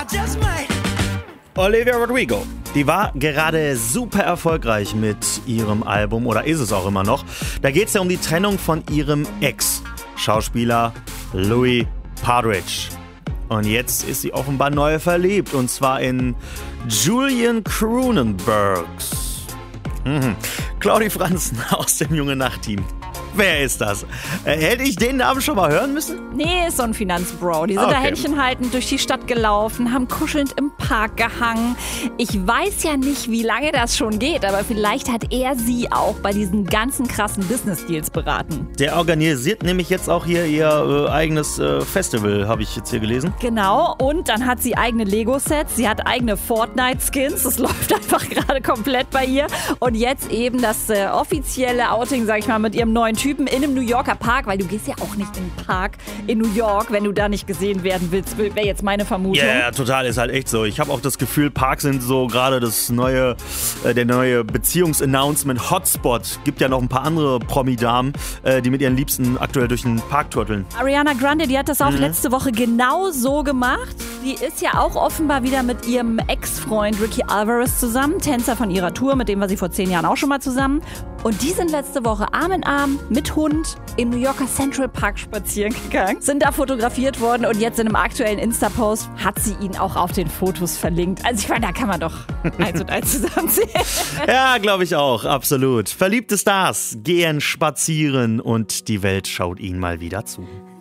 Olivia Rodrigo, die war gerade super erfolgreich mit ihrem Album, oder ist es auch immer noch. Da geht es ja um die Trennung von ihrem Ex-Schauspieler Louis Partridge. Und jetzt ist sie offenbar neu verliebt, und zwar in Julian Cronenbergs. Claudi Franzen aus dem Junge Nacht-Team. Wer ist das? Hätte ich den Namen schon mal hören müssen? Nee, ist so ein Finanzbro. Die sind da händchenhaltend durch die Stadt gelaufen, haben kuschelnd im Park gehangen. Ich weiß ja nicht, wie lange das schon geht, aber vielleicht hat er sie auch bei diesen ganzen krassen Business-Deals beraten. Der organisiert nämlich jetzt auch hier ihr eigenes Festival, habe ich jetzt hier gelesen. Genau, und dann hat sie eigene Lego-Sets, sie hat eigene Fortnite-Skins, das läuft einfach gerade komplett bei ihr. Und jetzt eben das offizielle Outing, sag ich mal, mit ihrem neuen Typen in einem New Yorker Park, weil du gehst ja auch nicht in den Park in New York, wenn du da nicht gesehen werden willst, wäre jetzt meine Vermutung. Ja, total, ist halt echt so. Ich habe auch das Gefühl, Parks sind so gerade der neue Beziehungs-Announcement-Hotspot. Gibt ja noch ein paar andere Promi-Damen, die mit ihren Liebsten aktuell durch den Park turteln. Ariana Grande, die hat das auch letzte Woche genau so gemacht. Die ist ja auch offenbar wieder mit ihrem Ex-Freund Ricky Alvarez zusammen, Tänzer von ihrer Tour, mit dem war sie vor 10 Jahren auch schon mal zusammen. Und die sind letzte Woche Arm in Arm mit Hund im New Yorker Central Park spazieren gegangen, sind da fotografiert worden, und jetzt in einem aktuellen Insta-Post hat sie ihn auch auf den Fotos verlinkt. Also ich meine, da kann man doch 1 und 1 zusammenzählen. Ja, glaube ich auch, absolut. Verliebte Stars gehen spazieren und die Welt schaut ihnen mal wieder zu.